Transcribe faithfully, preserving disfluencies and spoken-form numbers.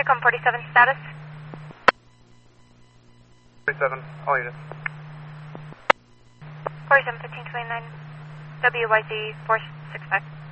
Tacom forty-seven status. forty-seven, all units. forty-seven fifteen twenty-nine, W Y Z four six five.